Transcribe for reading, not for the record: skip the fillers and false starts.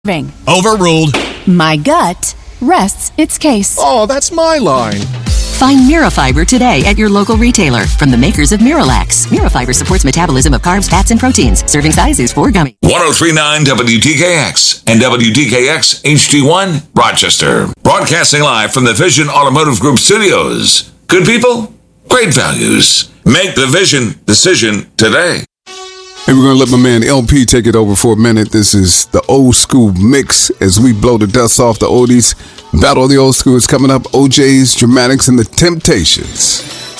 Overruled. My gut rests its case. Oh, that's my line. Find Mirafiber today at your local retailer from the makers of Miralax. Mirafiber supports metabolism of carbs, fats, and proteins. Serving size is 4 gummies. 103.9 WDKX and WDKX HD1 Rochester. Broadcasting live from the Vision Automotive Group studios. Good people, great values. Make the Vision decision today. And we're going to let my man LP take it over for a minute. This is the old school mix as we blow the dust off the oldies. Battle of the old school is coming up. OJ's, Dramatics, and the Temptations.